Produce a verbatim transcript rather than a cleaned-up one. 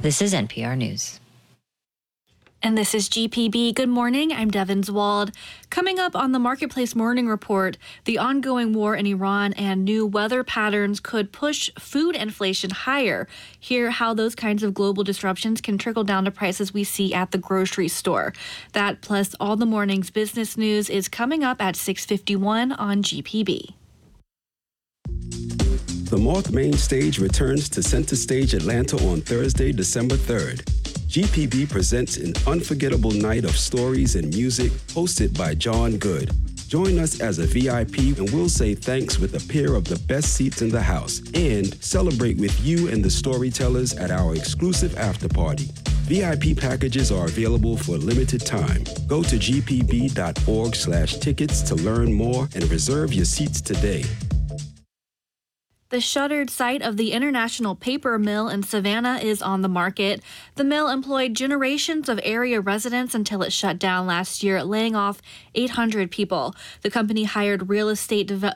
This is N P R News. And this is G P B. Good morning. I'm Devin Zwald. Coming up on the Marketplace Morning Report, the ongoing war in Iran and new weather patterns could push food inflation higher. Hear how those kinds of global disruptions can trickle down to prices we see at the grocery store. That plus all the morning's business news is coming up at six fifty-one on G P B. The Moth Main Stage returns to Center Stage Atlanta on Thursday, December third. G P B presents an unforgettable night of stories and music hosted by John Good. Join us as a V I P and we'll say thanks with a pair of the best seats in the house and celebrate with you and the storytellers at our exclusive after party. V I P packages are available for a limited time. Go to g p b dot org slash tickets to learn more and reserve your seats today. The shuttered site of the International Paper Mill in Savannah is on the market. The mill employed generations of area residents until it shut down last year, laying off eight hundred people. The company hired real estate dev-